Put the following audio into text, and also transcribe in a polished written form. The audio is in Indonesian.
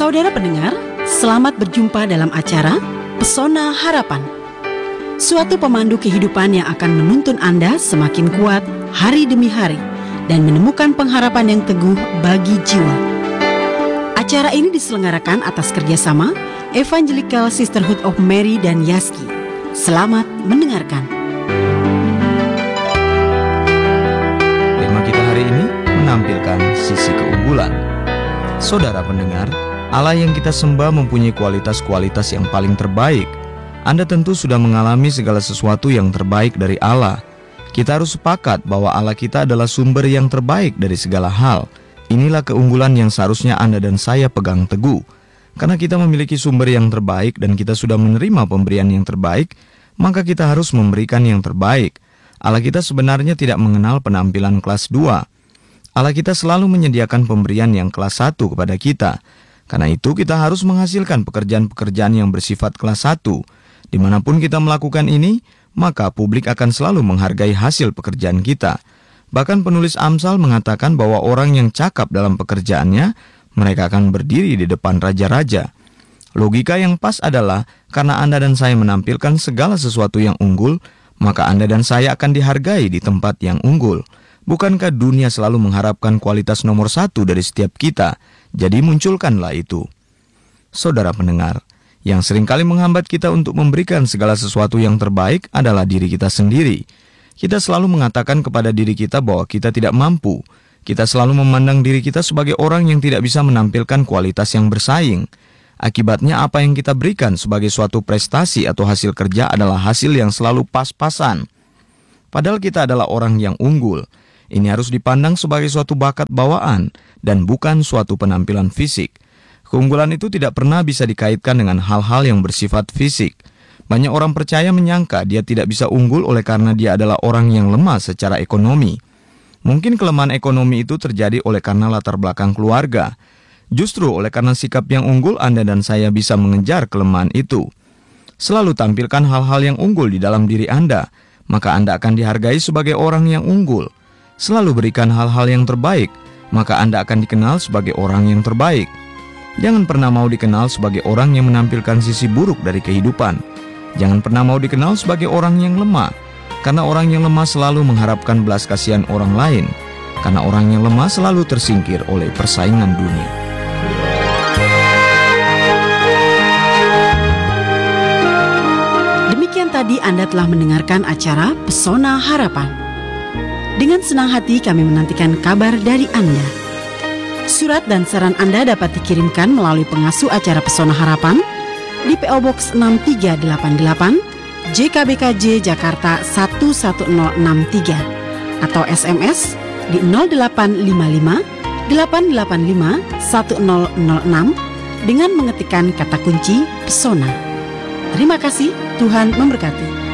Saudara pendengar, selamat berjumpa dalam acara Pesona Harapan. Suatu pemandu kehidupan yang akan menuntun Anda semakin kuat hari demi hari dan menemukan pengharapan yang teguh bagi jiwa. Acara ini diselenggarakan atas kerjasama Evangelical Sisterhood of Mary dan Yaski. Selamat mendengarkan. Tema kita hari ini menampilkan sisi keunggulan. Saudara pendengar, Allah yang kita sembah mempunyai kualitas-kualitas yang paling terbaik. Anda tentu sudah mengalami segala sesuatu yang terbaik dari Allah. Kita harus sepakat bahwa Allah kita adalah sumber yang terbaik dari segala hal. Inilah keunggulan yang seharusnya Anda dan saya pegang teguh. Karena kita memiliki sumber yang terbaik dan kita sudah menerima pemberian yang terbaik, maka kita harus memberikan yang terbaik. Allah kita sebenarnya tidak mengenal penampilan kelas 2. Allah kita selalu menyediakan pemberian yang kelas 1 kepada kita. Karena itu kita harus menghasilkan pekerjaan-pekerjaan yang bersifat kelas 1. Dimanapun kita melakukan ini, maka publik akan selalu menghargai hasil pekerjaan kita. Bahkan penulis Amsal mengatakan bahwa orang yang cakap dalam pekerjaannya, mereka akan berdiri di depan raja-raja. Logika yang pas adalah, karena Anda dan saya menampilkan segala sesuatu yang unggul, maka Anda dan saya akan dihargai di tempat yang unggul. Bukankah dunia selalu mengharapkan kualitas nomor 1 dari setiap kita? Jadi munculkanlah itu. Saudara pendengar, yang seringkali menghambat kita untuk memberikan segala sesuatu yang terbaik adalah diri kita sendiri. Kita selalu mengatakan kepada diri kita bahwa kita tidak mampu. Kita selalu memandang diri kita sebagai orang yang tidak bisa menampilkan kualitas yang bersaing. Akibatnya apa yang kita berikan sebagai suatu prestasi atau hasil kerja adalah hasil yang selalu pas-pasan. Padahal kita adalah orang yang unggul. Ini harus dipandang sebagai suatu bakat bawaan dan bukan suatu penampilan fisik. Keunggulan itu tidak pernah bisa dikaitkan dengan hal-hal yang bersifat fisik. Banyak orang percaya menyangka dia tidak bisa unggul oleh karena dia adalah orang yang lemah secara ekonomi. Mungkin kelemahan ekonomi itu terjadi oleh karena latar belakang keluarga. Justru oleh karena sikap yang unggul, Anda dan saya bisa mengejar kelemahan itu. Selalu tampilkan hal-hal yang unggul di dalam diri Anda, maka Anda akan dihargai sebagai orang yang unggul. Selalu berikan hal-hal yang terbaik, maka Anda akan dikenal sebagai orang yang terbaik. Jangan pernah mau dikenal sebagai orang yang menampilkan sisi buruk dari kehidupan. Jangan pernah mau dikenal sebagai orang yang lemah, karena orang yang lemah selalu mengharapkan belas kasihan orang lain, karena orang yang lemah selalu tersingkir oleh persaingan dunia. Demikian tadi Anda telah mendengarkan acara Pesona Harapan. Dengan senang hati kami menantikan kabar dari Anda. Surat dan saran Anda dapat dikirimkan melalui pengasuh acara Pesona Harapan di PO Box 6388 JKBKJ Jakarta 11063 atau SMS di 0855 885 1006 dengan mengetikkan kata kunci Pesona. Terima kasih, Tuhan memberkati.